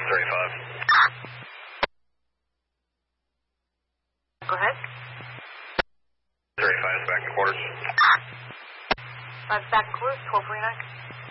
Go ahead. 35 is back in quarters. 5 back quarters, 1249.